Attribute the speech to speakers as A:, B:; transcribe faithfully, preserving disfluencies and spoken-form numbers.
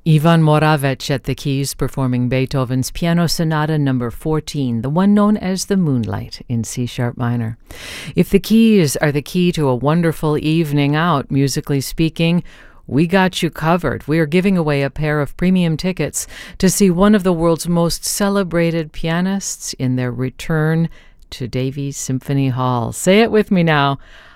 A: Ivan Moravec at the keys performing Beethoven's Piano Sonata number fourteen, the one known as the Moonlight in C-sharp minor. If the keys are the key to a wonderful evening out, musically speaking, we got you covered. We are giving away a pair of premium tickets to see one of the world's most celebrated pianists in their return to Davies Symphony Hall. Say it with me now.